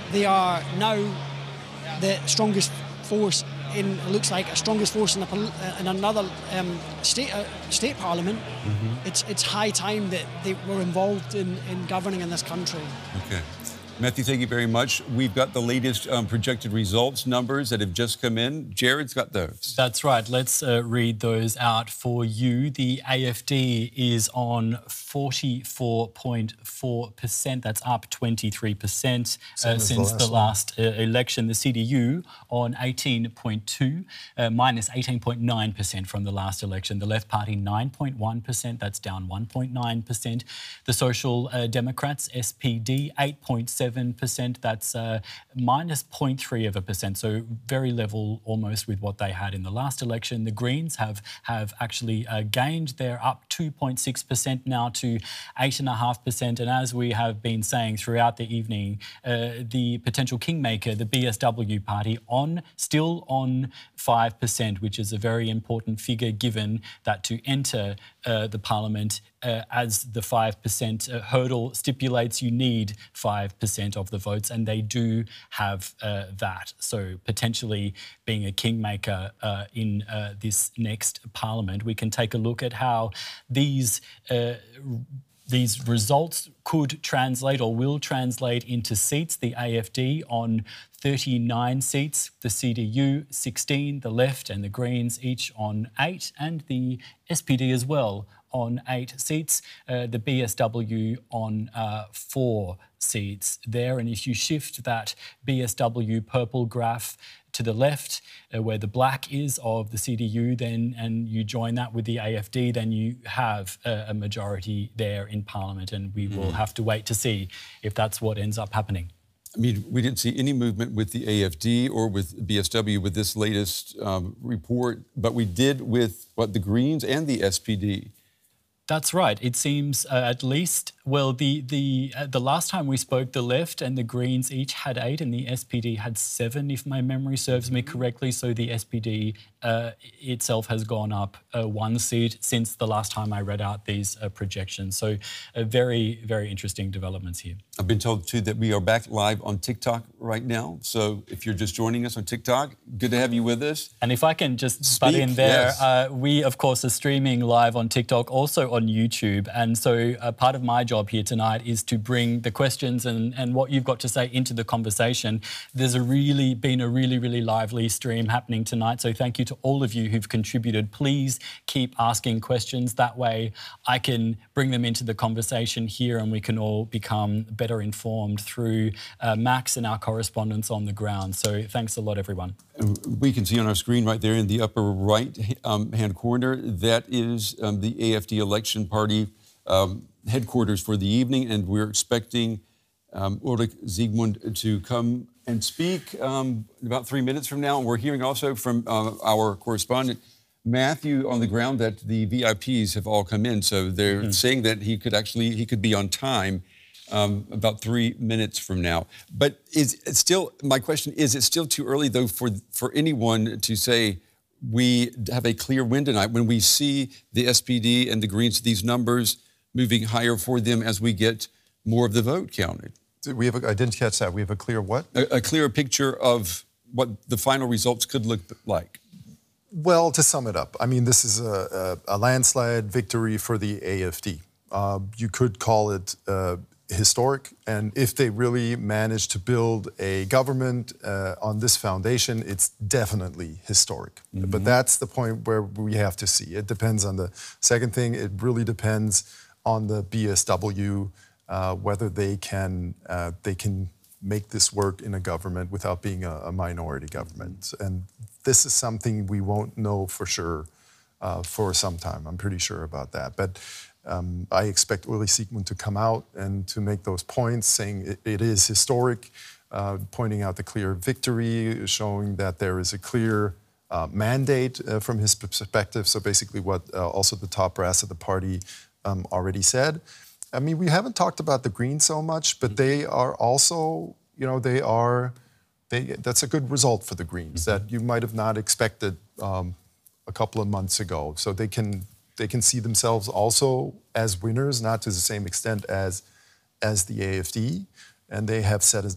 they are now the strongest force in, it looks like, a strongest force in, in another state parliament. It's high time that they were involved in governing in this country. Okay. Matthew, thank you very much. We've got the latest projected results numbers that have just come in. Jared's got those. That's right. Let's read those out for you. The AFD is on 44.4%. That's up 23% since the last election. The CDU on 18.2, minus 18.9% from the last election. The Left Party 9.1%. That's down 1.9%. The Social Democrats, SPD, 8.7%. That's minus 0.3%, so very level almost with what they had in the last election. The Greens have actually gained. They're up 2.6% now to 8.5%. And as we have been saying throughout the evening, the potential kingmaker, the BSW party, still on 5%, which is a very important figure given that to enter the parliament, as the 5% hurdle stipulates, you need 5% of the votes, and they do have that. So potentially being a kingmaker in this next parliament, we can take a look at how these results could translate or will translate into seats. The AFD on 39 seats, the CDU 16, the Left and the Greens each on 8, and the SPD as well on 8 seats, the BSW on 4 seats there. And if you shift that BSW purple graph to the left, where the black is of the CDU, then, and you join that with the AFD, then you have a majority there in Parliament, and we will have to wait to see if that's what ends up happening. I mean, we didn't see any movement with the AFD or with BSW with this latest report, but we did with, the Greens and the SPD. That's right. It seems at least, well, the last time we spoke, the Left and the Greens each had 8 and the SPD had 7, if my memory serves me correctly. So the SPD itself has gone up 1 seat since the last time I read out these projections. So very, very interesting developments here. I've been told, too, that we are back live on TikTok right now. So if you're just joining us on TikTok, good to have you with us. And if I can just butt in there, yes. We, of course, are streaming live on TikTok, also on YouTube. And so part of my job here tonight is to bring the questions and what you've got to say into the conversation. There's been a really lively stream happening tonight. So thank you to all of you who've contributed. Please keep asking questions. That way I can bring them into the conversation here and we can all become better informed through Max and our correspondents on the ground. So thanks a lot, everyone. We can see on our screen right there in the upper right hand corner, that is the AFD Election Party headquarters for the evening, and we're expecting Ulrich Siegmund to come and speak about 3 minutes from now. And we're hearing also from our correspondent, Matthew, on the ground that the VIPs have all come in. So they're saying that he could be on time about 3 minutes from now. But my question is it still too early, though, for anyone to say we have a clear win tonight when we see the SPD and the Greens, these numbers moving higher for them as we get more of the vote counted? I didn't catch that. We have a clear what? A clearer picture of what the final results could look like. Well, to sum it up, I mean, this is a landslide victory for the AFD. You could call it historic, and if they really manage to build a government on this foundation, it's definitely historic. But that's the point where we have to see. It depends on the second thing. It really depends on the BSW, whether they can make this work in a government without being a minority government. And this is something we won't know for sure for some time. I'm pretty sure about that. But I expect Ulrich Siegmund to come out and to make those points, saying it is historic, pointing out the clear victory, showing that there is a clear mandate from his perspective. So basically what also the top brass of the party already said. I mean, we haven't talked about the Greens so much, but they are also, that's a good result for the Greens that you might have not expected a couple of months ago. So they can see themselves also as winners, not to the same extent as the AFD. And they have set